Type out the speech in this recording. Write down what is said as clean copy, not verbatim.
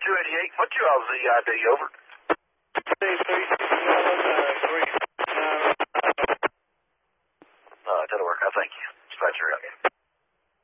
288. What's your LZID, over? That'll work. I thank you. Dispatcher out.